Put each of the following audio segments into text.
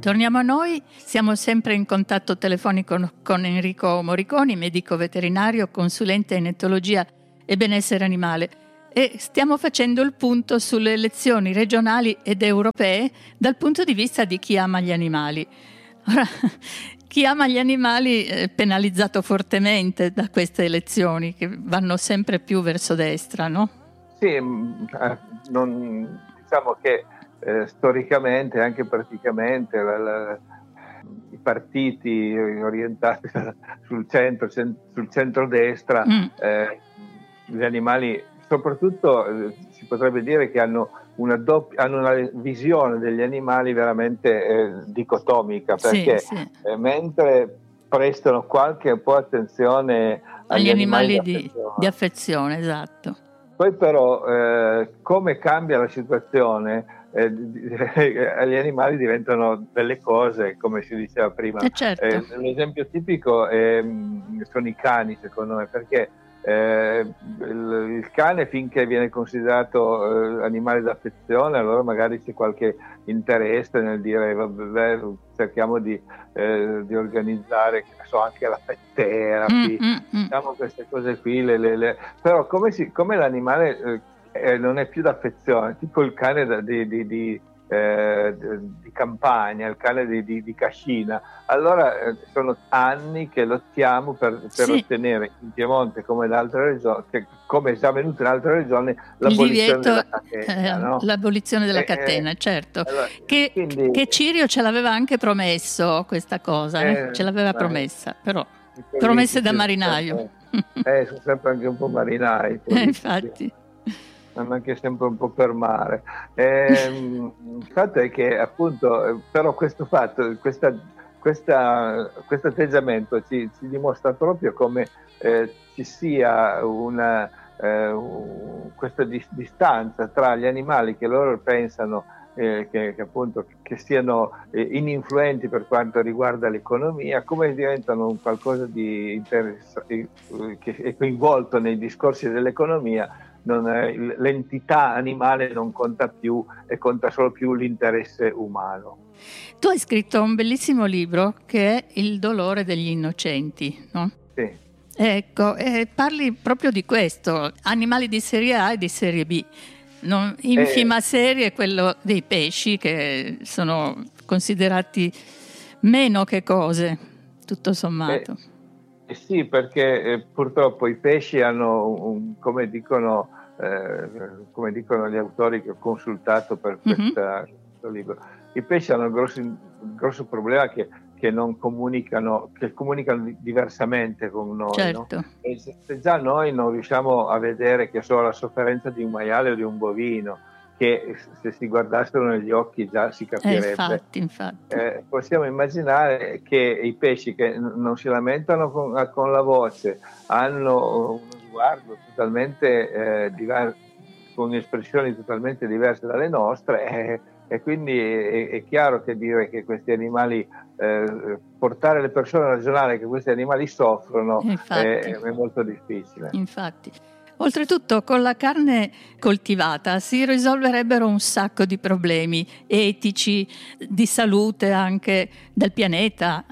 Torniamo a noi, siamo sempre in contatto telefonico con Enrico Moriconi, medico veterinario, consulente in etologia e benessere animale, e stiamo facendo il punto sulle elezioni regionali ed europee dal punto di vista di chi ama gli animali. Ora, chi ama gli animali è penalizzato fortemente da queste elezioni che vanno sempre più verso destra, no? Sì, diciamo che storicamente, anche praticamente, i partiti orientati sul centro-destra, gli animali, soprattutto si potrebbe dire che hanno una visione degli animali veramente dicotomica, perché mentre prestano qualche po' attenzione agli animali di affezione, esatto. Poi però come cambia la situazione, gli animali diventano delle cose, come si diceva prima. Certo. L'esempio tipico sono i cani, secondo me, perché il cane, finché viene considerato animale d'affezione, allora magari c'è qualche interesse nel dire vabbè, cerchiamo di organizzare, anche la pet therapy, diciamo queste cose qui, però come l'animale non è più d'affezione, tipo il cane di campagna, il cane di cascina, allora sono anni che lottiamo per ottenere in Piemonte, come in altre regioni, come è già avvenuto in altre regioni, l'abolizione della catena, no? L'abolizione della catena, certo. Allora, che Cirio ce l'aveva anche promesso questa cosa, ce l'aveva promessa, però promesse da marinaio. Sono sempre anche un po' marinai. Infatti. Vanno anche sempre un po' per mare. Il fatto è che appunto, però questo atteggiamento ci dimostra proprio come ci sia questa distanza tra gli animali che loro pensano che siano ininfluenti per quanto riguarda l'economia, come diventano un qualcosa che è coinvolto nei discorsi dell'economia. L'entità animale non conta più e conta solo più l'interesse umano. Tu hai scritto un bellissimo libro che è Il dolore degli innocenti, no? Sì. Ecco, parli proprio di questo, animali di serie A e di serie B. Infima serie è quello dei pesci, che sono considerati meno che cose, tutto sommato. Sì, perché purtroppo i pesci hanno, come dicono gli autori che ho consultato per questo libro, i pesci hanno un grosso problema che non comunicano, che comunicano diversamente con noi. Certo. No? E se già noi non riusciamo a vedere che la sofferenza di un maiale o di un bovino, che se si guardassero negli occhi già si capirebbe. Infatti. Possiamo immaginare che i pesci che non si lamentano con la voce, hanno uno sguardo totalmente diverso, con espressioni totalmente diverse dalle nostre, e quindi è chiaro che dire che questi animali, portare le persone a ragionare che questi animali soffrono è molto difficile. Infatti. Oltretutto, con la carne coltivata si risolverebbero un sacco di problemi etici, di salute anche del pianeta.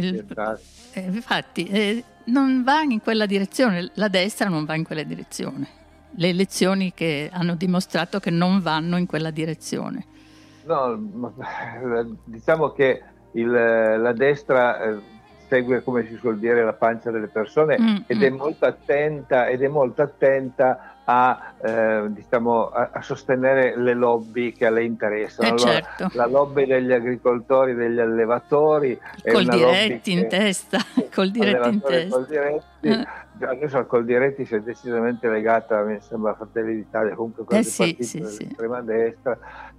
Infatti, non va in quella direzione, la destra non va in quella direzione. Le elezioni che hanno dimostrato che non vanno in quella direzione. No, diciamo che la destra segue, come si suol dire, la pancia delle persone ed è molto attenta a sostenere le lobby che a lei interessano. Allora, certo. La lobby degli agricoltori, degli allevatori, col diretti in testa. Adesso al Coldiretti si è decisamente legata, mi sembra, a Fratelli d'Italia, comunque con il partito dell'estrema destra,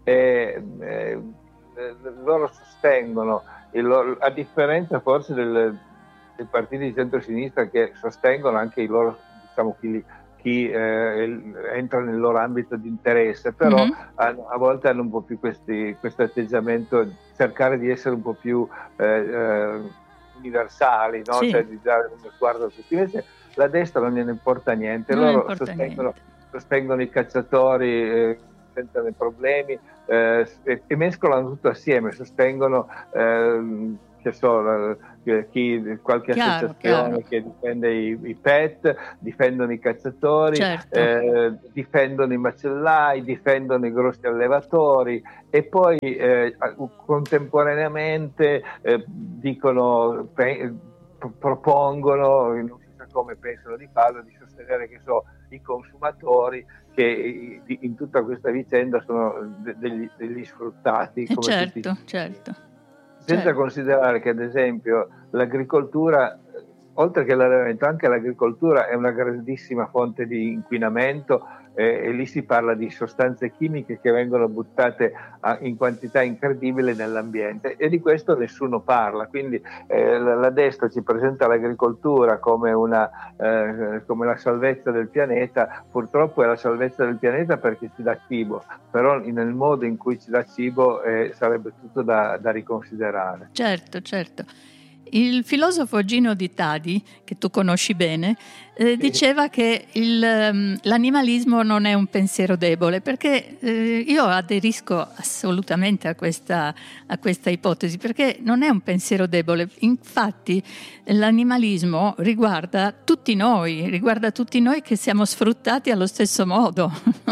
loro sostengono, a differenza forse dei partiti di centro-sinistra, che sostengono anche i loro, diciamo, chi entra nel loro ambito di interesse, però a volte hanno un po' più questo atteggiamento, cercare di essere un po' più universali, no? Sì. Cioè di dare uno sguardo a tutti. Invece la destra non gliene importa niente, loro sostengono i cacciatori senza problemi, e mescolano tutto assieme, sostengono qualche associazione che difende i pet, difendono i cacciatori, certo. difendono i macellai, difendono i grossi allevatori, e poi contemporaneamente propongono, non si sa come pensano di farlo, di sostenere che i consumatori, che in tutta questa vicenda sono degli sfruttati, come Certo. Senza considerare che, ad esempio, l'agricoltura, oltre che l'allevamento, anche l'agricoltura è una grandissima fonte di inquinamento, e lì si parla di sostanze chimiche che vengono buttate in quantità incredibile nell'ambiente, e di questo nessuno parla. Quindi la destra ci presenta l'agricoltura come la salvezza del pianeta. Purtroppo è la salvezza del pianeta perché ci dà cibo, però nel modo in cui ci dà cibo sarebbe tutto da riconsiderare. Certo. Il filosofo Gino Di Tadi, che tu conosci bene, diceva che l'animalismo non è un pensiero debole, perché io aderisco assolutamente a questa ipotesi, perché non è un pensiero debole. Infatti l'animalismo riguarda tutti noi che siamo sfruttati allo stesso modo.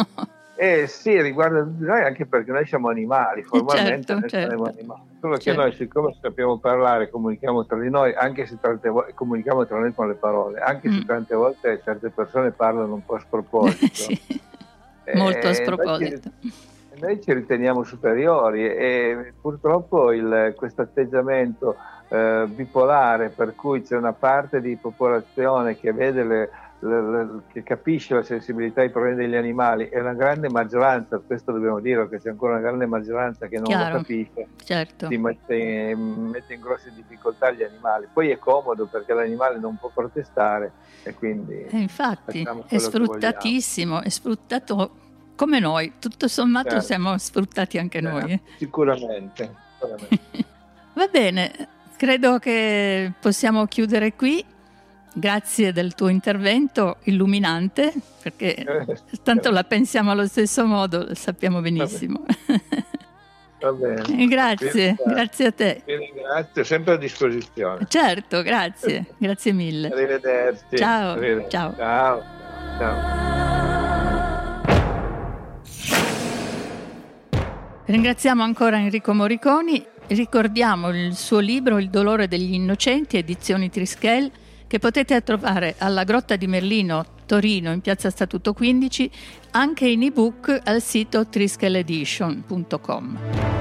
Sì, riguarda tutti noi, anche perché noi siamo animali, formalmente noi siamo animali. Solo che noi, siccome sappiamo parlare, comunichiamo tra di noi, anche se tante volte comunichiamo tra noi con le parole, anche se tante volte certe persone parlano un po' a sproposito. Sì, molto a sproposito. Noi ci riteniamo superiori, e purtroppo questo atteggiamento bipolare, per cui c'è una parte di popolazione che vede che capisce la sensibilità ai problemi degli animali, e una grande maggioranza, questo dobbiamo dire, che c'è ancora una grande maggioranza che non lo capisce, certo. si mette in grosse difficoltà gli animali. Poi è comodo perché l'animale non può protestare, e quindi infatti è sfruttatissimo, è sfruttato come noi, tutto sommato siamo sfruttati anche noi. Sicuramente. Va bene, credo che possiamo chiudere qui. Grazie del tuo intervento illuminante, perché tanto la pensiamo allo stesso modo, lo sappiamo benissimo. Va bene. Grazie a te. Vi ringrazio, sempre a disposizione. Certo, grazie mille. Arrivederci. Ciao. Ringraziamo ancora Enrico Moriconi. Ricordiamo il suo libro Il dolore degli innocenti, edizioni Trischel, che potete trovare alla Grotta di Merlino, Torino, in piazza Statuto 15, anche in ebook al sito trischeledition.com.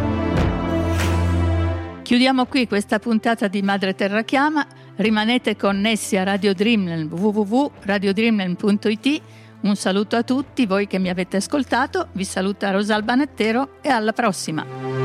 Chiudiamo qui questa puntata di Madre Terra Chiama. Rimanete connessi a Radio Dreamland, www.radiodreamland.it. Un saluto a tutti voi che mi avete ascoltato, vi saluta Rosalba Nettero e alla prossima!